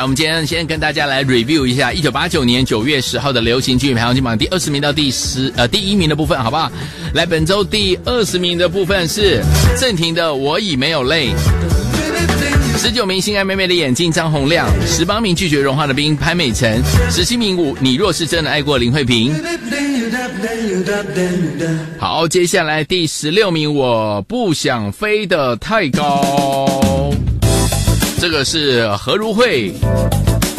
我们今天先跟大家来 review 一下1989年9月10号的流行金曲排行金榜第20名到第1名的部分，好不好？来，本周第20名的部分是郑婷的《我已没有泪》，19名心爱妹妹的眼睛张洪亮，18名拒绝融化的冰潘美辰，17名你若是真的爱过林慧萍。好，接下来第16名我不想飞得太高，这个是何如慧